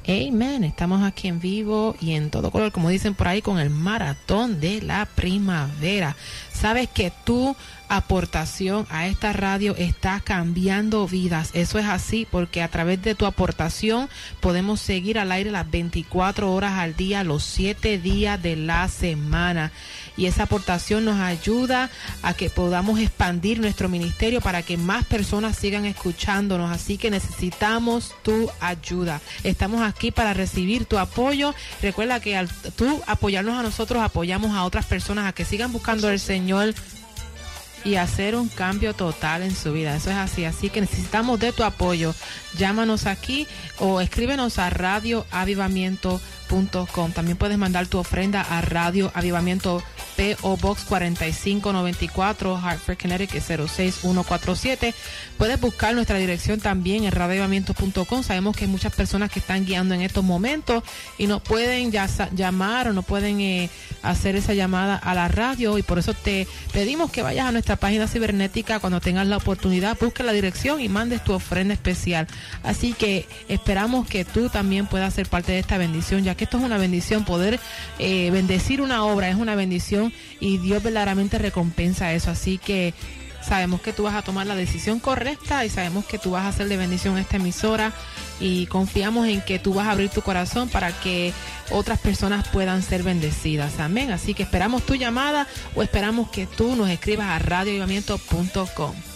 Amen. Estamos aquí en vivo y en todo color, como dicen por ahí, con el maratón de la primavera. Sabes que tu aportación a esta radio está cambiando vidas. Eso es así porque a través de tu aportación podemos seguir al aire las 24 horas al día, los 7 días de la semana. Y esa aportación nos ayuda a que podamos expandir nuestro ministerio para que más personas sigan escuchándonos. Así que necesitamos tu ayuda. Estamos aquí para recibir tu apoyo. Recuerda que al tú apoyarnos a nosotros, apoyamos a otras personas a que sigan buscando al Señor y hacer un cambio total en su vida. Eso es así. Así que necesitamos de tu apoyo. Llámanos aquí o escríbenos a radioavivamiento.com. También puedes mandar tu ofrenda a Radio Avivamiento, P.O. Box 4594, Hartford, Connecticut 06147. Puedes buscar nuestra dirección también en radioavivamiento.com. Sabemos que hay muchas personas que están guiando en estos momentos y no pueden llamar o no pueden hacer esa llamada a la radio, y por eso te pedimos que vayas a nuestra página cibernética cuando tengas la oportunidad, busca la dirección y mandes tu ofrenda especial. Así que esperamos que tú también puedas ser parte de esta bendición, ya que esto es una bendición. Poder bendecir una obra es una bendición y Dios verdaderamente recompensa eso. Así que sabemos que tú vas a tomar la decisión correcta y sabemos que tú vas a hacer de bendición a esta emisora, y confiamos en que tú vas a abrir tu corazón para que otras personas puedan ser bendecidas. Amén. Así que esperamos tu llamada o esperamos que tú nos escribas a radioavivamiento.com.